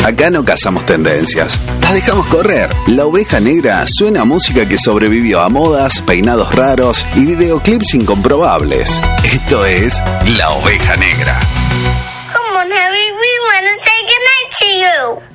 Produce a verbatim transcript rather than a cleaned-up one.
Acá no cazamos tendencias, las dejamos correr. La Oveja Negra suena a música que sobrevivió a modas, peinados raros y videoclips incomprobables. Esto es La Oveja Negra. Come on, Harry, we want to say goodnight to you.